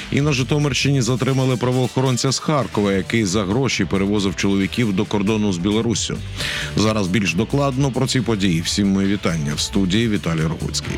І на Житомирщині затримали правоохоронця з Харкова, який за гроші перевозив чоловіків до кордону з Білоруссю. Зараз більш докладно про ці події. Всім мої вітання. В студії Віталій Рогуцький.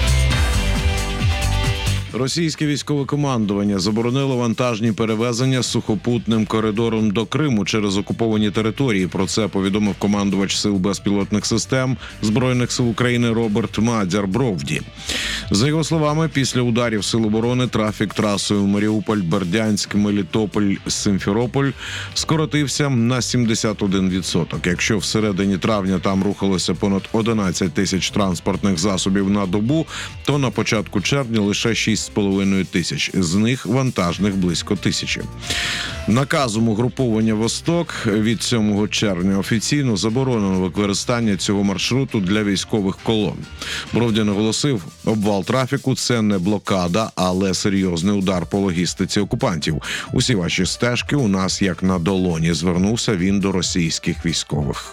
Російське військове командування заборонило вантажні перевезення сухопутним коридором до Криму через окуповані території. Про це повідомив командувач Сил безпілотних систем Збройних сил України Роберт Мадяр-Бровді. За його словами, після ударів Сил оборони трафік трасою Маріуполь, Бердянськ, Мелітополь, Симферополь скоротився на 71%. Якщо всередині травня там рухалося понад 11 тисяч транспортних засобів на добу, то на початку червня лише 6,5 тисяч, з них вантажних близько 1000. Наказом угруповання «Восток» від 7 червня офіційно заборонено використання цього маршруту для військових колон. Бровдя наголосив, обвал трафіку – це не блокада, але серйозний удар по логістиці окупантів. Усі ваші стежки у нас як на долоні, звернувся він до російських військових.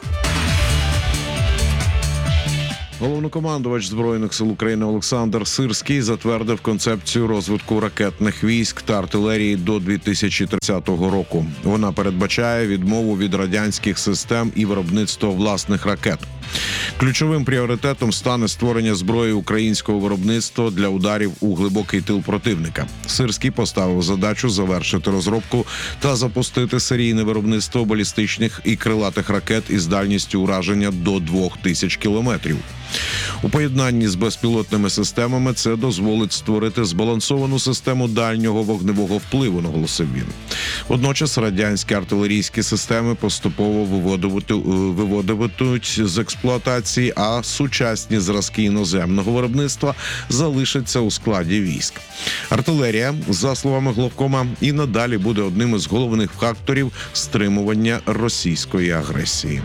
Головнокомандувач Збройних сил України Олександр Сирський затвердив концепцію розвитку ракетних військ та артилерії до 2030 року. Вона передбачає відмову від радянських систем і виробництво власних ракет. Ключовим пріоритетом стане створення зброї українського виробництва для ударів у глибокий тил противника. Сирський поставив задачу завершити розробку та запустити серійне виробництво балістичних і крилатих ракет із дальністю ураження до 2000 кілометрів. У поєднанні з безпілотними системами це дозволить створити збалансовану систему дальнього вогневого впливу, наголосив він. Водночас радянські артилерійські системи поступово виводитимуть з експлуатації, а сучасні зразки іноземного виробництва залишаться у складі військ. Артилерія, за словами главкома, і надалі буде одним із головних факторів стримування російської агресії.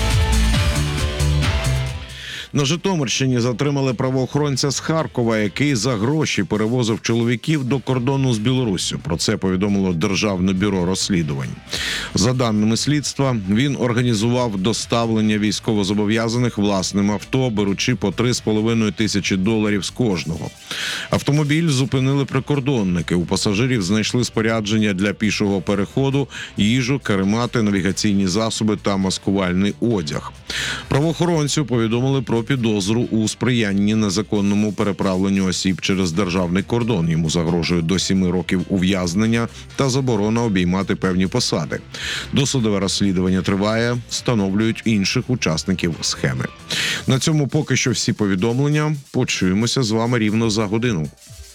На Житомирщині затримали правоохоронця з Харкова, який за гроші перевозив чоловіків до кордону з Білоруссю. Про це повідомило Державне бюро розслідувань. За даними слідства, він організував доставлення військовозобов'язаних власним авто, беручи по $3,5 тисячі з кожного. Автомобіль зупинили прикордонники. У пасажирів знайшли спорядження для пішого переходу, їжу, каремати, навігаційні засоби та маскувальний одяг. Правоохоронцю повідомили про підозру у сприянні незаконному переправленню осіб через державний кордон. Йому загрожує до 7 років ув'язнення та заборона обіймати певні посади. Досудове розслідування триває, встановлюють інших учасників схеми. На цьому поки що всі повідомлення. Почуємося з вами рівно за годину.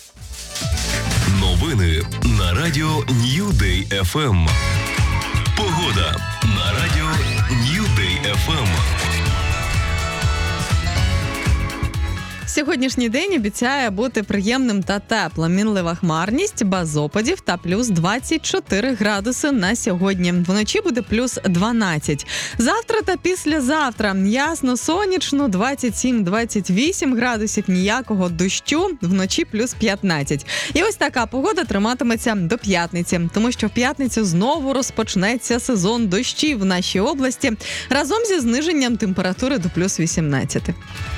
Новини на радіо New Day FM. Погода на радіо New Day FM. Сьогоднішній день обіцяє бути приємним та теплим. Мінлива хмарність, без опадів та плюс 24 градуси на сьогодні. Вночі буде плюс 12. Завтра та післязавтра ясно, сонячно, 27-28 градусів, ніякого дощу, вночі плюс 15. І ось така погода триматиметься до п'ятниці, тому що в п'ятницю знову розпочнеться сезон дощів в нашій області разом зі зниженням температури до плюс 18.